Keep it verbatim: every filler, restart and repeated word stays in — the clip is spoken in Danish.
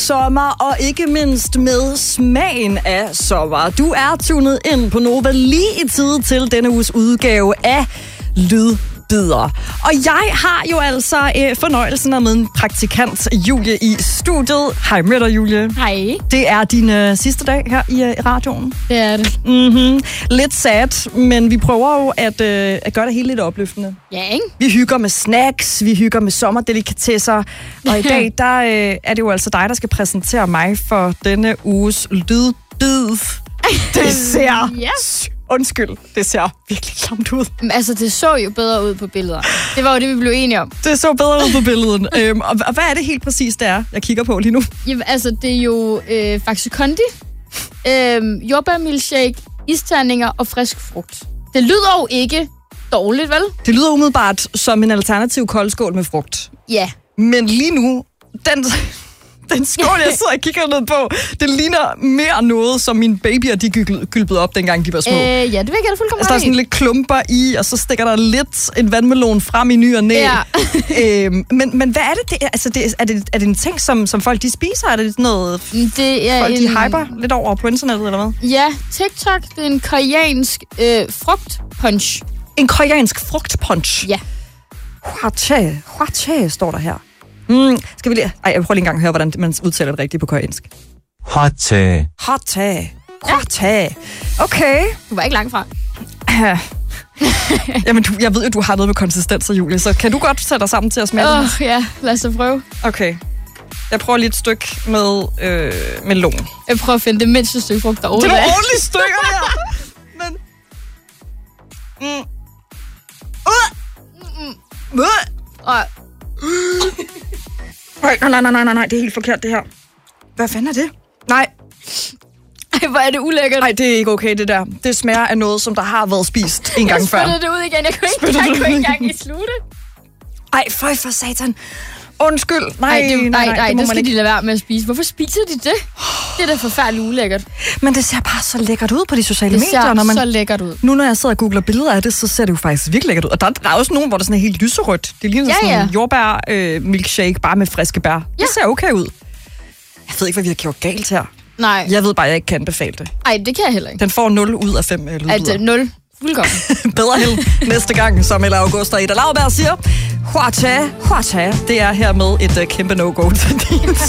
sommer, og ikke mindst med smagen af sommer. Du er tunet ind på Nova lige i tide til denne uges udgave af Lydbidder. Og jeg har jo altså øh, fornøjelsen af med en praktikant, Julie, i studiet. Hej med dig, Julie. Hej. Det er din øh, sidste dag her i øh, radioen. Det er det. Mm-hmm. Lidt sad, men vi prøver jo at, øh, at gøre det hele lidt opløftende. Ja, ikke? Vi hygger med snacks, vi hygger med sommerdelikatesser, og i dag der, øh, er det jo altså dig, der skal præsentere mig for denne uges lydbid. Det ser... Yes. Undskyld, det ser virkelig klamt ud. Men altså, det så jo bedre ud på billeder. Det var jo det, vi blev enige om. Det så bedre ud på billedet. øhm, og, og hvad er det helt præcis, det er, jeg kigger på lige nu? Jamen, altså, det er jo øh, Faxe Kondi, øh, jordbærmilkshake, isterninger og frisk frugt. Det lyder jo ikke dårligt, vel? Det lyder umiddelbart som en alternativ koldskål med frugt. Ja. Men lige nu, den... Den skål, jeg sidder og kigger ned på, det ligner mere noget, som mine babyer, de gylpede op, dengang de var små. Øh, ja, det vil jeg gerne fuldkommen altså, der er sådan lidt klumper i, og så stikker der lidt en vandmelon frem i ny og næ. Ja. øhm, men, men hvad er det? det altså, det, er, det, er det en ting, som, som folk de spiser? Er det sådan noget, det er folk en... de hyper lidt over på internettet, eller hvad? Ja, TikTok, det er en koreansk øh, frugtpunch. En koreansk frugtpunch? Ja. Hwachae, hwachae står der her. Mm, skal vi lige... Ej, jeg prøver lige engang at høre, hvordan man udtaler det rigtigt på koreansk. Hwachae. Hwachae. Hwachae. Okay. Du var ikke langt fra. Jamen, du, jeg ved jo, du har noget med konsistenser, Julie, så kan du godt sætte dig sammen til at smage Åh, det? oh, ja. Lad os da prøve. Okay. Jeg prøver lige et stykke med øh, melon. Jeg prøver at finde det mindste stykke frugt derovre. Det er nogle ordentlige stykker her. Men... Mm. Uh. Uh. Og... Nej, nej, nej, nej, nej, det er helt forkert, det her. Hvad fanden er det? Nej. Ej, hvor er det ulækkert. Nej, det er ikke okay, det der. Det smager af noget, som der har været spist en gang før. Jeg spyttede det ud igen. Jeg kunne ikke, jeg kunne ikke engang i slutte. Ej, føj for satan. Undskyld. Nej, Ej, det, nej, nej, nej, det, det skal de lade være med at spise. Hvorfor spiser de det? Det er da forfærdeligt ulækkert. Men det ser bare så lækkert ud på de sociale det medier. Det ser når man, så lækkert ud. Nu når jeg sidder og googler billeder af det, så ser det jo faktisk virkelig lækkert ud. Og der, der er også nogen, hvor det sådan er helt lyserødt. Det ligner ja, sådan ja. en jordbær øh, milkshake, bare med friske bær. Ja. Det ser okay ud. Jeg ved ikke, hvad vi har gjort galt her. Nej. Jeg ved bare, at jeg ikke kan anbefale det. Nej, det kan jeg heller ikke. Den får nul ud af fem øh, lydbidder. At nul. Fuldkommen. Bedre held næste gang, som Ella August og Ida Lauberg siger. Hwachae, hwachae. Det er hermed et uh, kæmpe no-go til din